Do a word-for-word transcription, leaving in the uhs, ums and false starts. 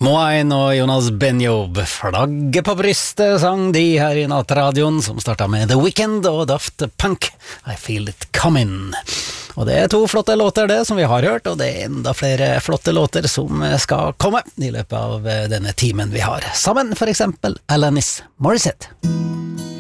Moain og Jonas Benjob, flagget på brystet, sang de her i nattradioen, som startet med The Weeknd og Daft Punk, I Feel It Coming. Og det er to flotte låter det som vi har hørt, og det er enda flere flotte låter som skal komme i løpet av denne timen vi har. Sammen for eksempel Alanis Morissette.